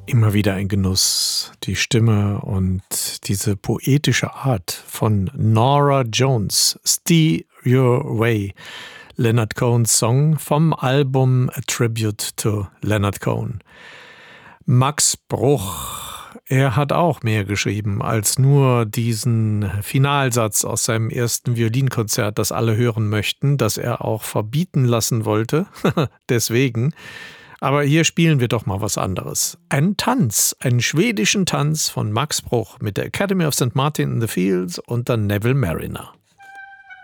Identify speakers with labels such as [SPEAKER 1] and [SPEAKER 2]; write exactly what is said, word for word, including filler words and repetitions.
[SPEAKER 1] Immer wieder ein Genuss, die Stimme und diese poetische Art von Norah Jones, Steer Your Way, Leonard Cohens Song vom Album A Tribute to Leonard Cohen. Max Bruch, er hat auch mehr geschrieben als nur diesen Finalsatz aus seinem ersten Violinkonzert, das alle hören möchten, das er auch verbieten lassen wollte. Deswegen. Aber hier spielen wir doch mal was anderes. Ein Tanz, einen schwedischen Tanz von Max Bruch mit der Academy of Saint Martin in the Fields und der Neville Mariner.